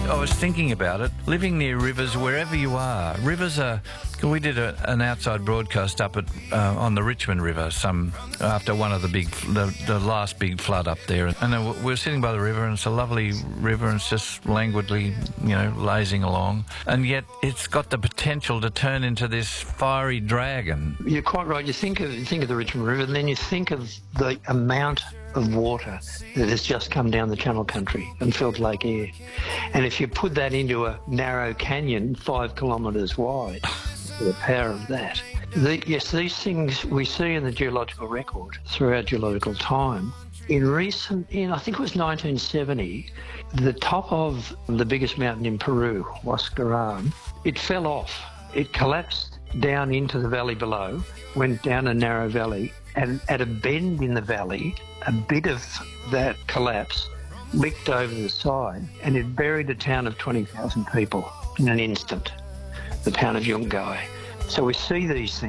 I was thinking about it. Living near rivers, wherever you are, rivers are. We did an outside broadcast up at on the Richmond River after one of the last big flood up there, and we were sitting by the river, and it's a lovely river, and it's just languidly, lazing along, and yet it's got the potential to turn into this fiery dragon. You're quite right. You think of the Richmond River, and then you think of the amount of water that has just come down the Channel Country and filled Lake Eyre. And if you put that into a narrow canyon 5 kilometres wide, the power of that. These things we see in the geological record throughout geological time. I think it was 1970, the top of the biggest mountain in Peru, Huascarán, it fell off. It collapsed down into the valley below, went down a narrow valley, and at a bend in the valley, a bit of that collapse licked over the side, and it buried a town of 20,000 people in an instant, the town of Yungay. So we see these things.